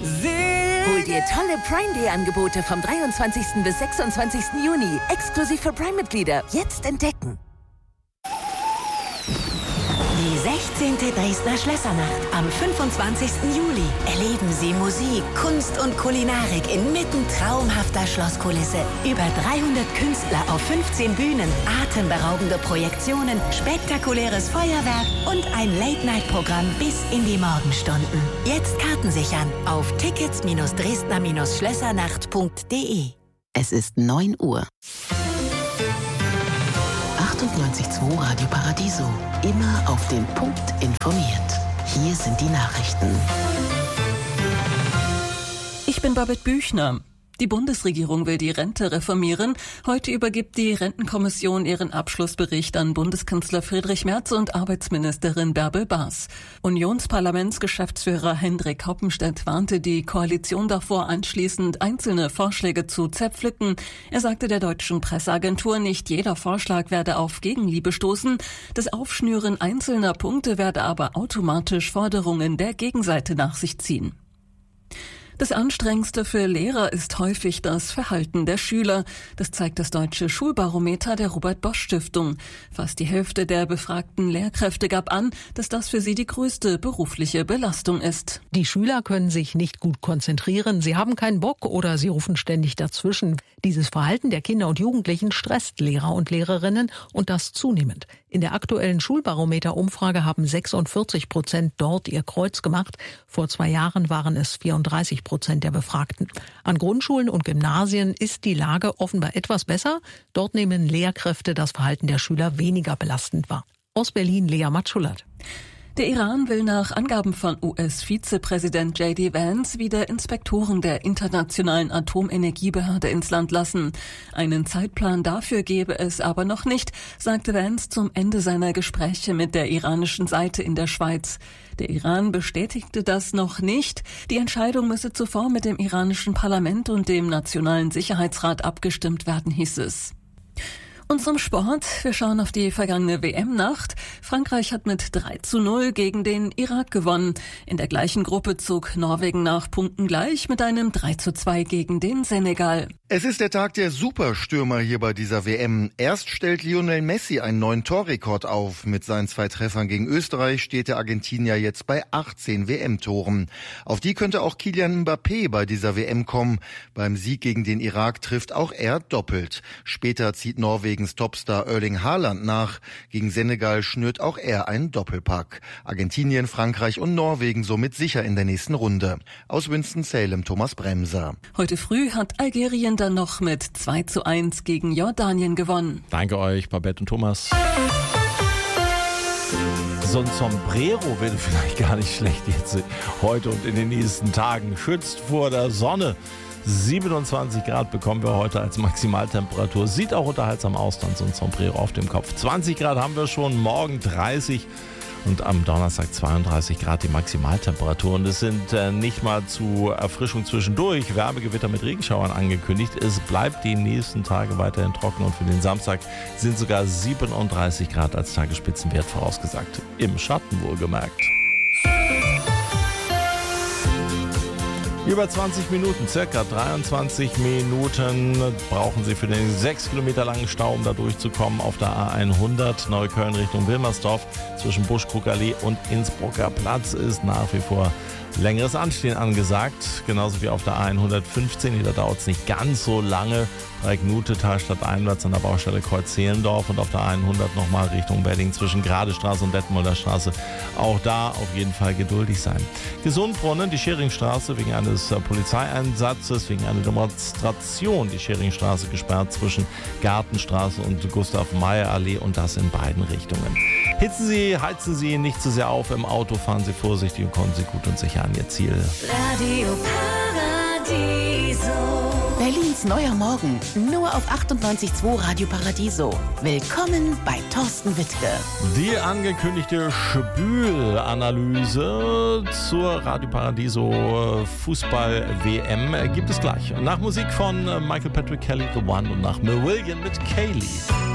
Hol dir tolle Prime Day Angebote vom 23. bis 26. Juni. Exklusiv für Prime-Mitglieder. Jetzt entdecken. Die 16. Dresdner Schlössernacht am 25. Juli. Erleben Sie Musik, Kunst und Kulinarik inmitten traumhafter Schlosskulisse. Über 300 Künstler auf 15 Bühnen, atemberaubende Projektionen, spektakuläres Feuerwerk und ein Late-Night-Programm bis in die Morgenstunden. Jetzt Karten sichern auf tickets-dresdner-schlössernacht.de. Es ist 9 Uhr. 98.2 Radio Paradiso. Immer auf den Punkt informiert. Hier sind die Nachrichten. Ich bin Babette Büchner. Die Bundesregierung will die Rente reformieren. Heute übergibt die Rentenkommission ihren Abschlussbericht an Bundeskanzler Friedrich Merz und Arbeitsministerin Bärbel Baas. Unionsparlamentsgeschäftsführer Hendrik Hoppenstedt warnte die Koalition davor, anschließend einzelne Vorschläge zu zerpflücken. Er sagte der deutschen Presseagentur, nicht jeder Vorschlag werde auf Gegenliebe stoßen. Das Aufschnüren einzelner Punkte werde aber automatisch Forderungen der Gegenseite nach sich ziehen. Das Anstrengendste für Lehrer ist häufig das Verhalten der Schüler. Das zeigt das deutsche Schulbarometer der Robert-Bosch-Stiftung. Fast die Hälfte der befragten Lehrkräfte gab an, dass das für sie die größte berufliche Belastung ist. Die Schüler können sich nicht gut konzentrieren, sie haben keinen Bock oder sie rufen ständig dazwischen. Dieses Verhalten der Kinder und Jugendlichen stresst Lehrer und Lehrerinnen und das zunehmend. In der aktuellen Schulbarometer-Umfrage haben 46% dort ihr Kreuz gemacht. Vor 2 Jahren waren es 34% der Befragten. An Grundschulen und Gymnasien ist die Lage offenbar etwas besser. Dort nehmen Lehrkräfte das Verhalten der Schüler weniger belastend wahr. Aus Berlin Lea Matschulat. Der Iran will nach Angaben von US-Vizepräsident J.D. Vance wieder Inspektoren der Internationalen Atomenergiebehörde ins Land lassen. Einen Zeitplan dafür gebe es aber noch nicht, sagte Vance zum Ende seiner Gespräche mit der iranischen Seite in der Schweiz. Der Iran bestätigte das noch nicht. Die Entscheidung müsse zuvor mit dem iranischen Parlament und dem Nationalen Sicherheitsrat abgestimmt werden, hieß es. Und zum Sport. Wir schauen auf die vergangene WM-Nacht. Frankreich hat mit 3:0 gegen den Irak gewonnen. In der gleichen Gruppe zog Norwegen nach Punkten gleich mit einem 3:2 gegen den Senegal. Es ist der Tag der Superstürmer hier bei dieser WM. Erst stellt Lionel Messi einen neuen Torrekord auf. Mit seinen 2 Treffern gegen Österreich steht der Argentinier jetzt bei 18 WM-Toren. Auf die könnte auch Kylian Mbappé bei dieser WM kommen. Beim Sieg gegen den Irak trifft auch er doppelt. Später zieht Norwegens Topstar Erling Haaland nach. Gegen Senegal schnürt auch er einen Doppelpack. Argentinien, Frankreich und Norwegen somit sicher in der nächsten Runde. Aus Winston-Salem Thomas Bremser. Heute früh hat Algerien dann noch mit 2:1 gegen Jordanien gewonnen. Danke euch, Babette und Thomas. So ein Sombrero wäre vielleicht gar nicht schlecht jetzt heute und in den nächsten Tagen. Schützt vor der Sonne. 27 Grad bekommen wir heute als Maximaltemperatur. Sieht auch unterhaltsam aus, dann so ein Sombrero auf dem Kopf. 20 Grad haben wir schon, morgen 30 und am Donnerstag 32 Grad die Maximaltemperatur. Und es sind nicht mal zu Erfrischung zwischendurch Wärmegewitter mit Regenschauern angekündigt. Es bleibt die nächsten Tage weiterhin trocken und für den Samstag sind sogar 37 Grad als Tagesspitzenwert vorausgesagt. Im Schatten wohlgemerkt. Über 20 Minuten, circa 23 Minuten brauchen Sie für den 6 Kilometer langen Stau, um da durchzukommen auf der A100 Neukölln Richtung Wilmersdorf. Zwischen Buschkrugallee und Innsbrucker Platz ist nach wie vor längeres Anstehen angesagt. Genauso wie auf der A115, hier dauert es nicht ganz so lange. Dreieck-Nute, Talstadt einwärts an der Baustelle Kreuz-Zehlendorf und auf der 100 nochmal Richtung Berlin zwischen Gradestraße und Detmolder Straße. Auch da auf jeden Fall geduldig sein. Gesundbrunnen, die Scheringstraße wegen eines Polizeieinsatzes, wegen einer Demonstration, die Scheringstraße gesperrt zwischen Gartenstraße und Gustav-Meyer-Allee und das in beiden Richtungen. Heizen Sie nicht zu sehr auf im Auto, fahren Sie vorsichtig und kommen Sie gut und sicher an Ihr Ziel. Radio Paradiso. Berlins neuer Morgen, nur auf 98.2 Radio Paradiso. Willkommen bei Thorsten Wittke. Die angekündigte Spülanalyse zur Radio Paradiso Fußball-WM gibt es gleich. Nach Musik von Michael Patrick Kelly, The One, und nach Marillion mit Kaylee.